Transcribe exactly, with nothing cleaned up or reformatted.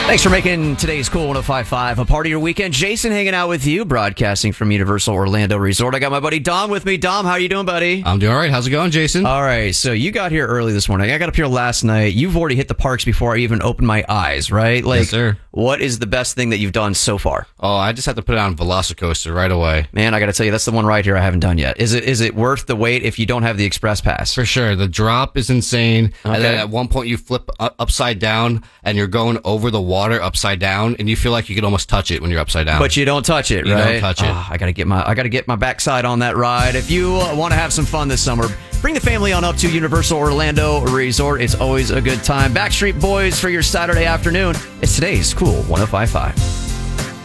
Thanks for making today's Cool one oh five point five a part of your weekend. Jason hanging out with you, broadcasting from Universal Orlando Resort. I got my buddy Dom with me. Dom, how you doing, buddy? I'm doing all right. How's it going, Jason? All right, so you got here early this morning. I got up here last night. You've already hit the parks before I even opened my eyes, right? Like, yes, sir. What is the best thing that you've done so far? Oh, I just had to put it on Velocicoaster right away. Man, I got to tell you, that's the one right here I haven't done yet. Is it is it worth the wait if you don't have the Express Pass? For sure. The drop is insane. Okay. And then at one point you flip u- upside down and you're going over the water upside down and you feel like you could almost touch it when you're upside down. But you don't touch it, You right? don't touch it. Oh, I got to get my I got to get my backside on that ride. If you uh, want to have some fun this summer, bring the family on up to Universal Orlando Resort. It's always a good time. Backstreet Boys for your Saturday afternoon. It's today's Cool one oh five point five.